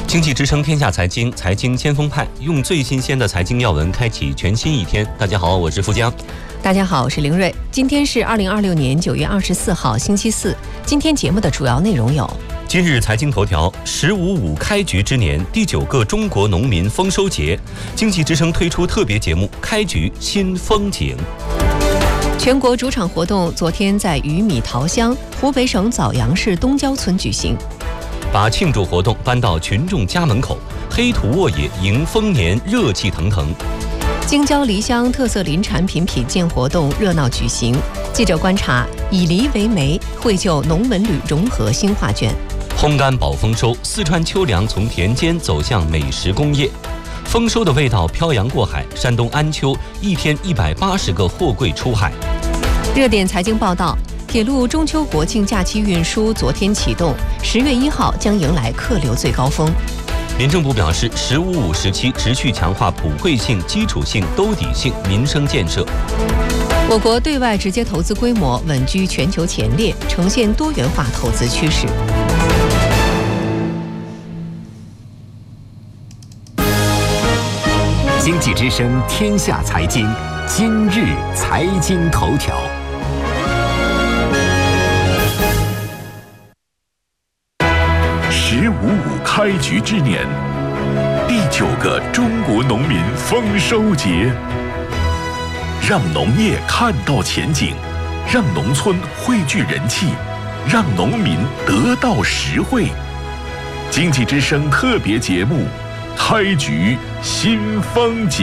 经济之声天下财经，财经先锋派，用最新鲜的财经要闻开启全新一天。大家好，我是富江。 大家好，我是凌睿。今天是2026年9月24号，星期四。今天节目的主要内容有： 今日财经头条，15.5开局之年，第9个中国农民丰收节，经济之声推出特别节目《开局新风景》。 全国主场活动昨天在鱼米桃乡湖北省枣阳市东郊村举行， 把庆祝活动搬到群众家门口，黑土沃野迎丰年热气腾腾。 京郊梨乡特色林产品品鉴活动热闹举行，记者观察以梨为媒，绘就农文旅融合新画卷。 烘干保丰收，四川秋粮从田间走向美食工业，丰收的味道漂洋过海，山东安丘一天180个货柜出海。 热点财经报道：铁路中秋国庆假期运输昨天启动，10月1号将迎来客流最高峰。 民政部表示，15.5时期持续强化普惠性、基础性、兜底性民生建设。 我国对外直接投资规模稳居全球前列，呈现多元化投资趋势。 经济之声天下财经，今日财经头条。 15.5开局之年，第9个中国农民丰收节，让农业看到前景，让农村汇聚人气，让农民得到实惠。经济之声特别节目《开局新风景》。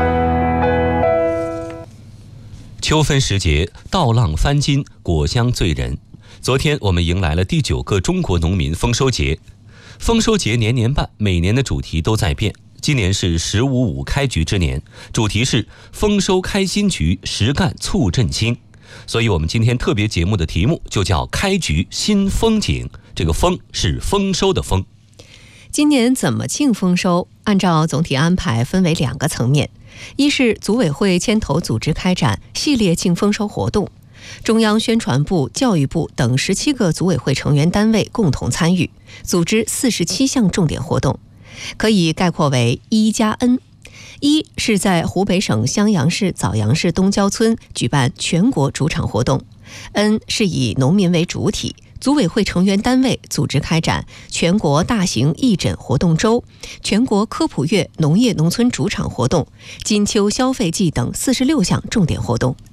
秋分时节，稻浪翻金，果香醉人。昨天我们迎来了第9个中国农民丰收节。丰收节年年办，每年的主题都在变。今年是15.5开局之年，主题是丰收开新局，实干促振兴。所以我们今天特别节目的题目就叫开局新风景，这个风是丰收的丰。 今年怎么庆丰收？按照总体安排分为2个层面，一是组委会牵头组织开展系列庆丰收活动，中央宣传部、教育部等17个组委会成员单位共同参与，组织47项重点活动，可以概括为1+N。一是在湖北省襄阳市枣阳市东郊村举办全国主场活动， N 是以农民为主体，组委会成员单位组织开展全国大型义诊活动周、全国科普月农业农村主场活动、金秋消费季等46项重点活动。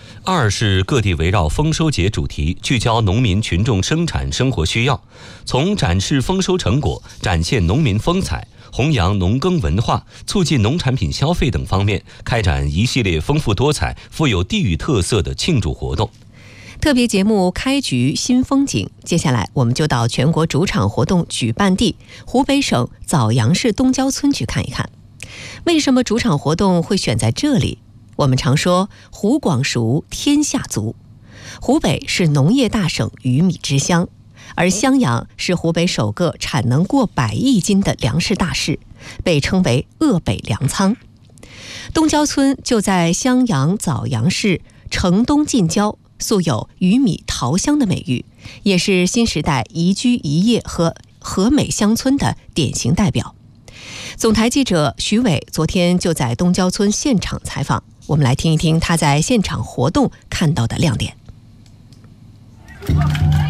2是各地围绕丰收节主题，聚焦农民群众生产生活需要，从展示丰收成果、展现农民风采、弘扬农耕文化、促进农产品消费等方面，开展一系列丰富多彩、富有地域特色的庆祝活动。 特别节目开局新风景，接下来我们就到全国主场活动举办地湖北省枣阳市东郊村去看一看。为什么主场活动会选在这里？我们常说湖广熟，天下足。湖北是农业大省，鱼米之乡，而襄阳是湖北首个产能过100亿斤的粮食大市，被称为鄂北粮仓。东郊村就在襄阳枣阳市城东近郊，素有鱼米桃乡的美誉，也是新时代宜居宜业和和美乡村的典型代表。总台记者徐伟昨天就在东郊村现场采访，我们来听一听他在现场活动看到的亮点。